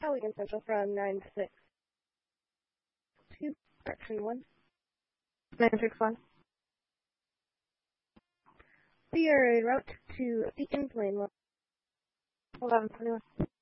Allegan Central from 962, Correction 1. 961. We are en route to Beacon Plain 1121.